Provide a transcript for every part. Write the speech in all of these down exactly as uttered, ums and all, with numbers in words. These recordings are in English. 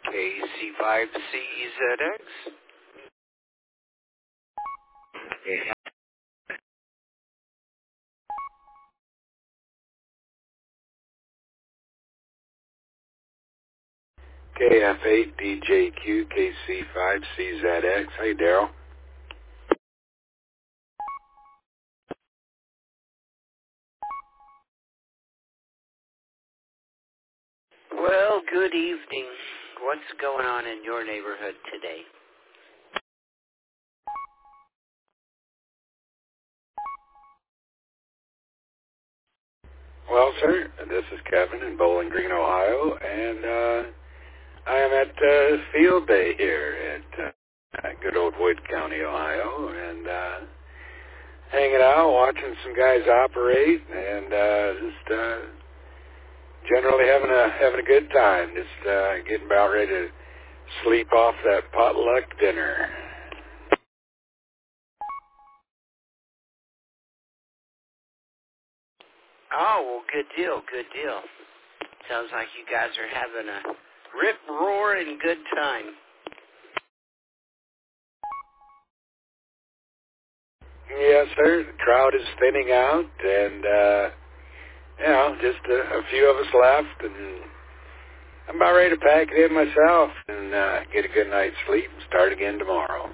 K C five C Z X. K F eight D J Q K C five C Z X. Hey, Daryl. Well, good evening. What's going on in your neighborhood today? Well, sir, this is Kevin in Bowling Green, Ohio, and uh, I am at uh, Field Day here at uh, good old Wood County, Ohio, and uh, hanging out, watching some guys operate, and uh, just uh, generally having a having a good time. Just uh, getting about ready to sleep off that potluck dinner. Oh, well, good deal, good deal. Sounds like you guys are having a rip-roaring good time. Yes, sir. The crowd is thinning out, and, uh, you know, just a, a few of us left, and I'm about ready to pack it in myself and uh, get a good night's sleep and start again tomorrow.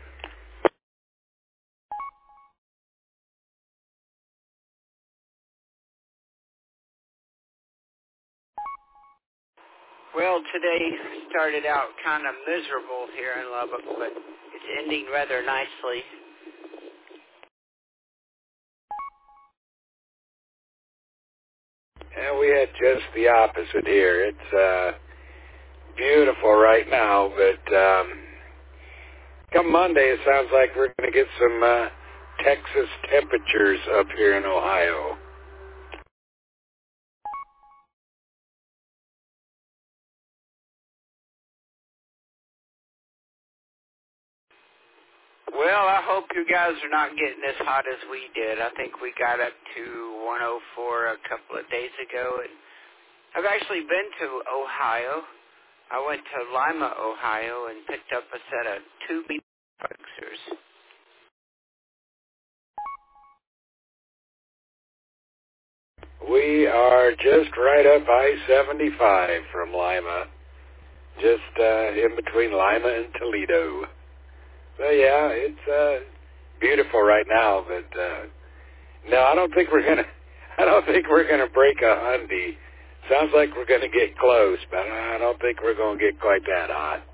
Well, today started out kind of miserable here in Lubbock, but it's ending rather nicely. And we had just the opposite here. It's uh, beautiful right now, but um, come Monday, it sounds like we're going to get some uh, Texas temperatures up here in Ohio. Well, I hope you guys are not getting as hot as we did. I think we got up to one oh four a couple of days ago, and I've actually been to Ohio. I went to Lima, Ohio, and picked up a set of two boxers. We are just right up I seventy-five from Lima, just uh, in between Lima and Toledo. So yeah, it's uh, beautiful right now, but uh, no, I don't think we're gonna. I don't think we're gonna break a hundred. Sounds like we're gonna get close, but I don't think we're gonna get quite that hot.